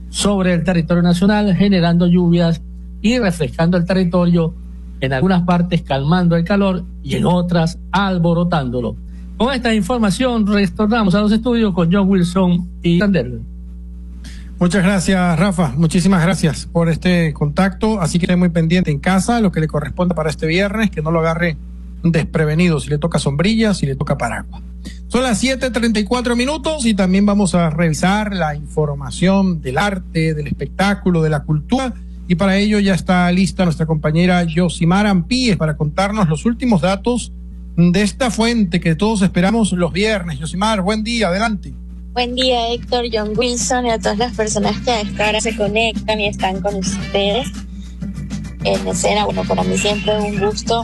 sobre el territorio nacional, generando lluvias y refrescando el territorio, en algunas partes calmando el calor y en otras alborotándolo. Con esta información retornamos a los estudios con John Wilson y Sander. Muchas gracias, Rafa. Muchísimas gracias por este contacto. Así que esté muy pendiente en casa, lo que le corresponda para este viernes, que no lo agarre desprevenido, si le toca sombrilla, si le toca paraguas. Son las 7:34 y también vamos a revisar la información del arte, del espectáculo, de la cultura, y para ello ya está lista nuestra compañera Yosimar Ampíes para contarnos los últimos datos de esta fuente que todos esperamos los viernes. Yosimar, buen día, adelante. Buen día, Héctor, John Wilson y a todas las personas que a esta hora se conectan y están con ustedes en escena. Bueno, para mí siempre es un gusto.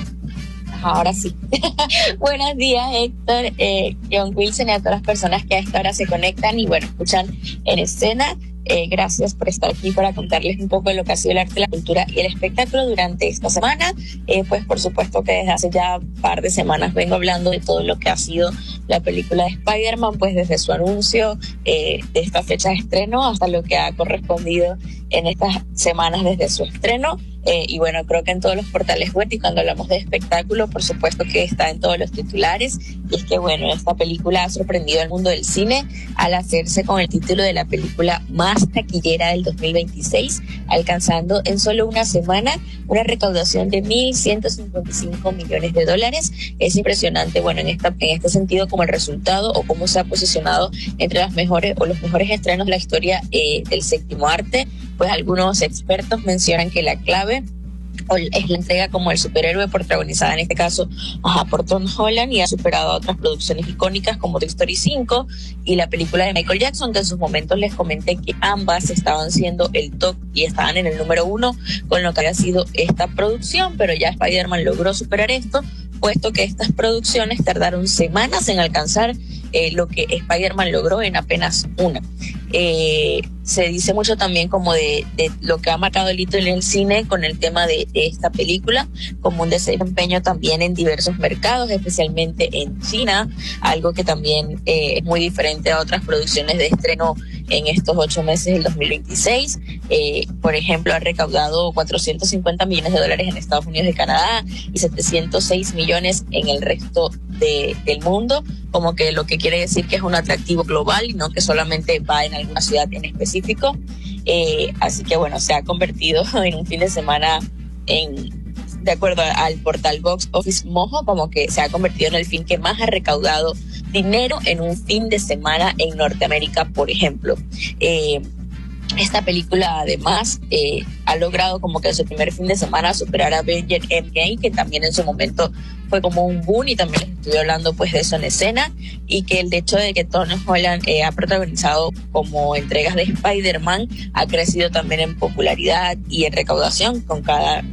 Ahora sí. Buenos días, Héctor, John Wilson y a todas las personas que a esta hora se conectan y bueno, escuchan en escena. Gracias por estar aquí para contarles un poco de lo que ha sido el arte, la cultura y el espectáculo durante esta semana. Pues por supuesto que desde hace ya un par de semanas vengo hablando de todo lo que ha sido la película de Spider-Man, pues desde su anuncio de esta fecha de estreno hasta lo que ha correspondido en estas semanas desde su estreno. Y bueno, creo que en todos los portales web, y cuando hablamos de espectáculo, por supuesto que está en todos los titulares. Y es que bueno, esta película ha sorprendido al mundo del cine al hacerse con el título de la película más taquillera del 2026, alcanzando en solo una semana una recaudación de $1.155 millones. Es impresionante, bueno, en este sentido, como el resultado o cómo se ha posicionado entre las mejores o los mejores estrenos de la historia del séptimo arte. Pues algunos expertos mencionan que la clave es la entrega como el superhéroe protagonizada en este caso por Tom Holland, y ha superado a otras producciones icónicas como Toy Story 5 y la película de Michael Jackson, que en sus momentos les comenté que ambas estaban siendo el top y estaban en el número 1 con lo que había sido esta producción, pero ya Spider-Man logró superar esto, puesto que estas producciones tardaron semanas en alcanzar lo que Spider-Man logró en apenas una. Se dice mucho también como de lo que ha marcado el hito en el cine con el tema de esta película, como un desempeño también en diversos mercados, especialmente en China, algo que también es muy diferente a otras producciones de estreno en estos 8 meses del 2026. Por ejemplo, ha recaudado $450 millones en Estados Unidos y Canadá y 706 millones en el resto del mundo, como que lo que quiere decir que es un atractivo global y no que solamente va en alguna ciudad en específico. Así que bueno, se ha convertido en un fin de semana de acuerdo al portal Box Office Mojo, como que se ha convertido en el film que más ha recaudado dinero en un fin de semana en Norteamérica, por ejemplo. Esta película además ha logrado como que en su primer fin de semana superar a Avengers Endgame, que también en su momento fue como un boom, y también les estuve hablando pues de eso en escena, y que el hecho de que Tom Holland ha protagonizado como entregas de Spider-Man ha crecido también en popularidad y en recaudación con cada